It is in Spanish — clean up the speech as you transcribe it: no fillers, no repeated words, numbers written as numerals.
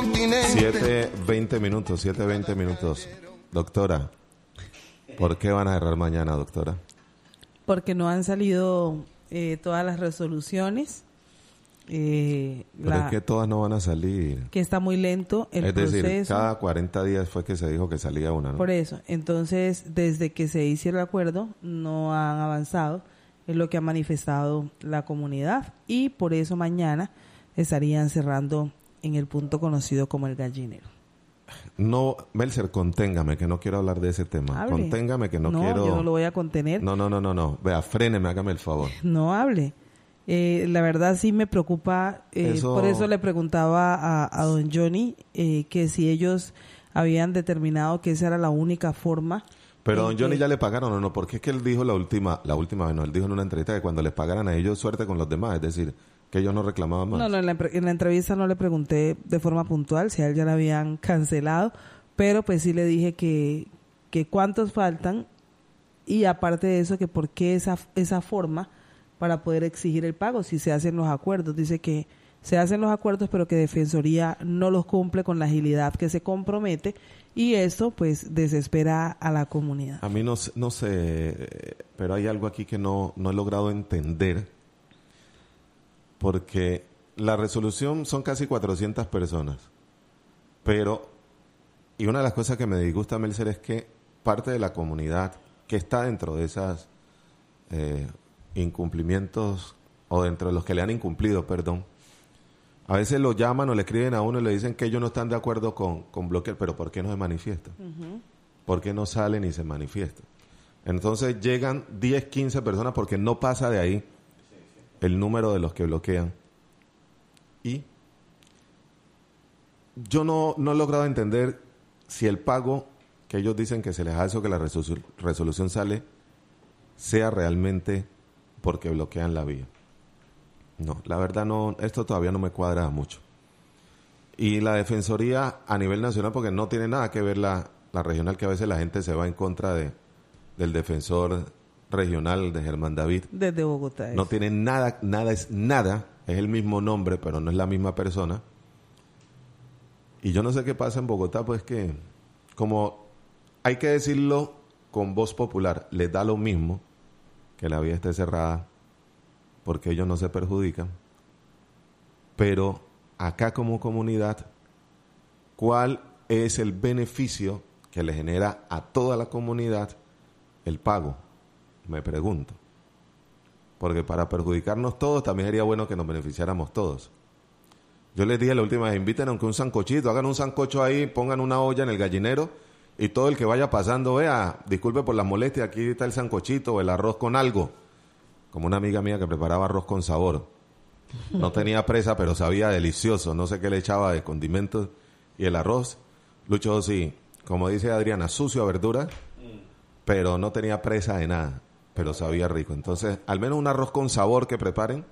continente. 7:20 minutos. Doctora, ¿por qué van a cerrar mañana, doctora? Porque no han salido todas las resoluciones. Pero es que todas no van a salir. Que está muy lento el proceso. Es decir, cada 40 días fue que se dijo que salía una, ¿no? Por eso, entonces, desde que se hizo el acuerdo, no han avanzado. Es lo que ha manifestado la comunidad. Y por eso mañana estarían cerrando en el punto conocido como el Gallinero. No, Melser, conténgame, que no quiero hablar de ese tema. Hable. Conténgame, que no quiero... No, yo no lo voy a contener. No. Vea, fréneme, hágame el favor. No hable. La verdad sí me preocupa. Por eso le preguntaba a don Johnny que si ellos habían determinado que esa era la única forma. Pero don Johnny ya le pagaron o no, porque es que él dijo la última vez, no, él dijo en una entrevista que cuando les pagaran a ellos, suerte con los demás, es decir, que ellos no reclamaban más. No, en la entrevista no le pregunté de forma puntual si a él ya la habían cancelado, pero pues sí le dije que cuántos faltan y aparte de eso que por qué esa forma para poder exigir el pago si se hacen los acuerdos. Dice que se hacen los acuerdos pero que Defensoría no los cumple con la agilidad que se compromete y eso pues desespera a la comunidad. A mí no sé, pero hay algo aquí que no he logrado entender, porque la resolución son casi 400 personas, pero, y una de las cosas que me disgusta, Melser, es que parte de la comunidad que está dentro de esas incumplimientos, o dentro de los que le han incumplido, perdón, a veces lo llaman o le escriben a uno y le dicen que ellos no están de acuerdo con bloquear, pero ¿por qué no se manifiestan? Uh-huh. ¿Por qué no salen y se manifiestan? Entonces llegan 10, 15 personas porque no pasa de ahí el número de los que bloquean. Y yo no he logrado entender si el pago que ellos dicen que se les hace o que la resolución sale sea realmente porque bloquean la vía. No, la verdad no, esto todavía no me cuadra mucho. Y la Defensoría a nivel nacional, porque no tiene nada que ver la regional, que a veces la gente se va en contra del defensor regional de Germán David. Desde Bogotá. No tiene nada, es el mismo nombre, pero no es la misma persona. Y yo no sé qué pasa en Bogotá, pues que, como hay que decirlo con voz popular, les da lo mismo que la vía esté cerrada, porque ellos no se perjudican. Pero acá como comunidad, ¿cuál es el beneficio que le genera a toda la comunidad el pago? Me pregunto. Porque para perjudicarnos todos también sería bueno que nos beneficiáramos todos. Yo les dije la última vez, inviten aunque un sancochito, hagan un sancocho ahí, pongan una olla en el gallinero y todo el que vaya pasando, vea, disculpe por las molestias, aquí está el sancochito o el arroz con algo. Como una amiga mía que preparaba arroz con sabor. No tenía presa, pero sabía delicioso. No sé qué le echaba de condimentos. Y el arroz, Lucho, sí, como dice Adriana, sucio a verdura, pero no tenía presa de nada, pero sabía rico. Entonces, al menos un arroz con sabor que preparen